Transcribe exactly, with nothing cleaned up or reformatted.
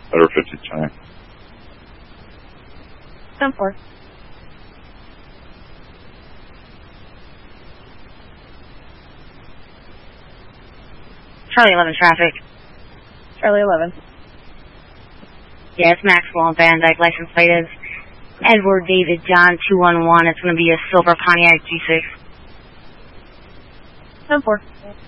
Over fifty twenty. ten four. Charlie eleven traffic. Charlie eleven. Yeah, it's Maxwell and Van Dyke. License plate is Edward David John two one one. It's going to be a silver Pontiac G six. ten four.